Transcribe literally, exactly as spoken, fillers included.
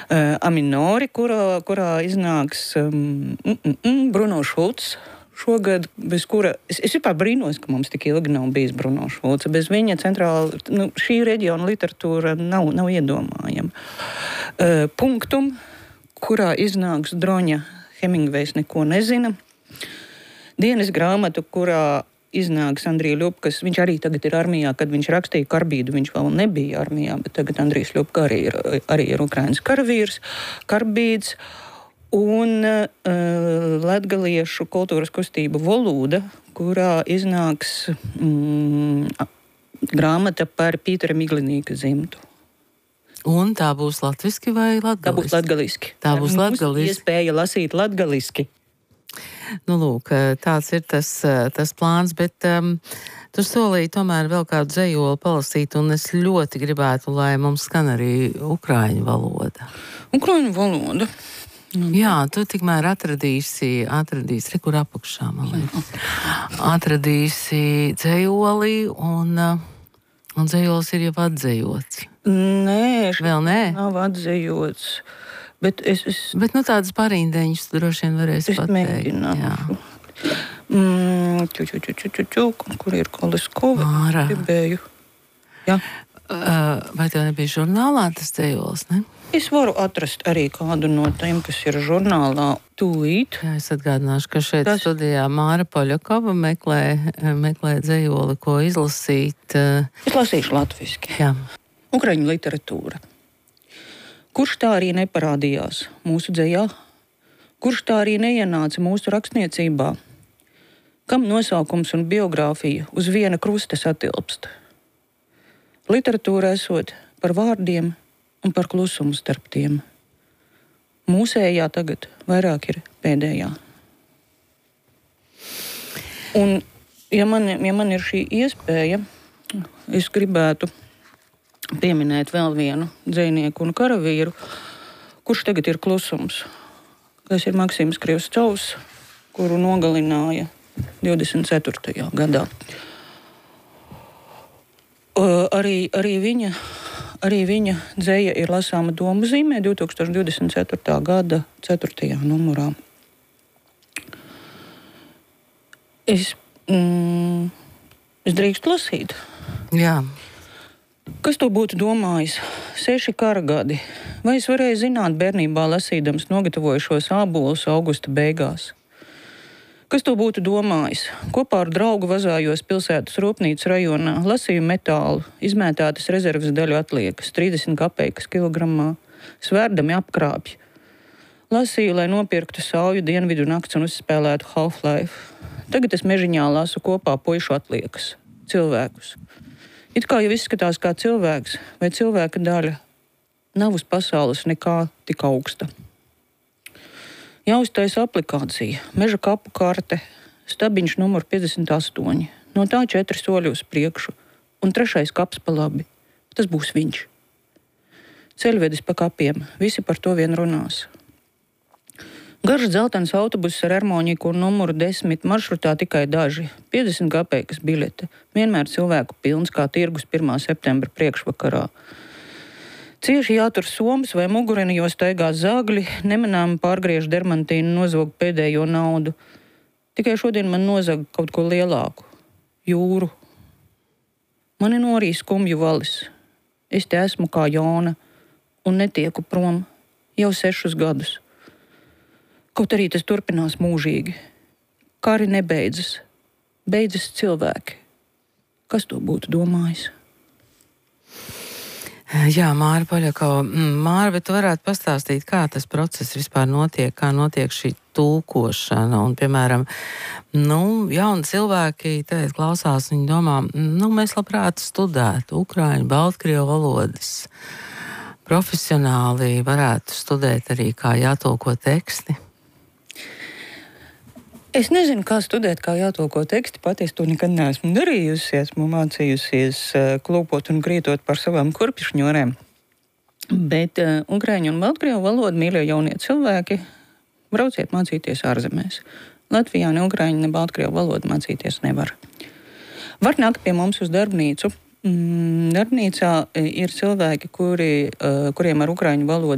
uh, Aminori, kurā, kurā iznāks um, mm, mm, mm, Bruno Šulcs. Šogad, bez kura es, es vispār brīnos, ka mums tik ilgi nav bijis Bruno Šulcs. Bez viņa centrāla, nu, šī reģiona literatūra nav, nav iedomājama. Uh, punktum, kurā iznāks Droņa Hemingvejs neko nezina. Dienas grāmatu, kurā iznāks Andrija Ļupkas. Viņš arī tagad ir armijā, kad viņš rakstīja Karbīdu. Viņš vēl nebija armijā, bet tagad Andrijs Ļupka arī ir, arī ir Ukrainas karavīrs. Karbīds. Un uh, latgaliešu kultūras kustība Volūda, kurā iznāks mm, grāmata par Pītera Miglinīka dzimtu. Un tā būs latviski vai latgaliski? Tā būs latgaliski. Tā būs latgaliski. Iespēja lasīt latgaliski. Nu, lūk, tāds ir tas, tas plāns, bet um, tu solīji tomēr vēl kādu dzejoli palasīt, un es ļoti gribētu, lai mums skan arī ukraiņu valoda. Ukraiņu valoda? Mm. Jā, tu tikmēr atradīsi, atradīsi, re, kur apakšā, man liekas, atradīsi dzejoli, un, un dzejols ir jau atdzejots. Nē, vēl nē? Nav atdzejots. Bet, es, es, bet nu tādas parīndeņas tu droši vien varēsi es pateikt. Mēģināšu. Mm, ču, ču, ču, ču, ču, ču, kur ir Koleskova? Māra. Gribēju. Jā. Uh, vai tev nebija žurnālā tas dzejols, ne? Es varu atrast arī kādu no tiem, kas ir žurnālā tūlīt. Jā, es atgādināšu, ka šeit tas... studijā Māra Poļakova meklē, meklē dzejoli, ko izlasīt. Es lasīšu latviski. Jā. Ukraiņu literatūra. Kurš tā arī neparādījās mūsu dzejā? Kurš tā arī neienāca mūsu rakstniecībā? Kam nosaukums un biogrāfija uz viena krusta satilpst? Literatūra esot par vārdiem un par klusumu starp tiem. Mūsējā tagad vairāk ir pēdējā. Un, ja man, ja man ir šī iespēja, es gribētu pieminēt vēl vienu dzejnieku un karavīru, kurš tagad ir klusums. Tas ir Maksims Krievscovs, kuru nogalināja divdesmit ceturtajā gadā. Uh, arī, arī, viņa, arī viņa dzeja ir lasāma domu zīmē divdesmit ceturtā gada ceturtajā numurā. Es, mm, es drīkstu lasīt. Jā. Kas to būtu domājis? Seši kara gadi. Vai es varēju zināt bērnībā lasīdams nogatavojušos ābolus augusta beigās? Kas to būtu domājis? Kopā ar draugu vazājos pilsētas rūpnīcas rajonā, lasīju metālu, izmētātas rezerves daļu atliekas, trīsdesmit kapeikas kilogramā, svērdami apkrāpju. Lasīju, lai nopirktu sauju dienvidu nakts un uzspēlētu Half-Life. Tagad es mežiņā lasu kopā puišu atliekas, cilvēkus. It kā jau izskatās kā cilvēks vai cilvēka daļa, nav uz pasaules nekā tik augsta. Jāuztaisa aplikācija, meža kapu karte, stabiņš numur piecdesmit astoņi, no tā četri soļi uz priekšu un trešais kaps pa labi. Tas būs viņš. Ceļvedis pa kapiem, visi par to vien runās. Garš dzeltens autobuss ar armoniku un numuru desmit, maršrutā tikai daži, piecdesmit kapeikas biļete, vienmēr cilvēku pilns kā tirgus pirmā septembra priekšvakarā. Cieši jātur somas vai mugureni, jo staigā zagļi, nemanāmi pārgriež dermantīnu, nozog pēdējo naudu. Tikai šodien man nozag kaut ko lielāku – jūru. Mani norī skumju valis. Es te esmu kā Jona un netieku prom jau sešus gadus. Kaut arī tas turpinās mūžīgi. Kari nebeidzas. Beidzas cilvēki. Kas to būtu domājis? Jā, Māra Poļakova. Māra, bet tu varētu pastāstīt, kā tas process vispār notiek, kā notiek šī tulkošana. Un, piemēram, nu, jauni cilvēki tagad klausās, viņi domā, nu, mēs labprāt studētu ukraiņu, baltkrievu valodas. Profesionāli varētu studēt arī, kā jātulko teksti. Es nezinu, kā studēt, kā jātulko teksti. Pat es to nekad neesmu darījusi. Esmu mācījusies klūpot un grītot par savām kurpšņorēm. Bet uh, ukraiņu un baltkrievu valodu, mīļie jaunie cilvēki, brauciet mācīties ārzemēs. Latvijā ne ukraiņu, ne baltkrievu valodu mācīties nevar. Var nākt pie mums uz darbnīcu. Mm, darbnīcā ir cilvēki, kuri, uh, kuriem ar ukraiņu valodu